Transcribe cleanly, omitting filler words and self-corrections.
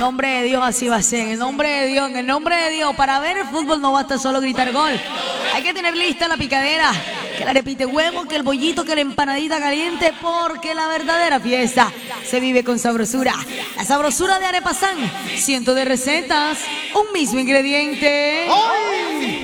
nombre de Dios así va a ser. En el nombre de Dios, en el nombre de Dios. Para ver el fútbol no basta solo gritar gol. Hay que tener lista la picadera, que la repite huevo, que el bollito, que la empanadita caliente, porque la verdadera fiesta se vive con sabrosura. La sabrosura de Arepasán, cientos de recetas, un mismo ingrediente. ¡Ay!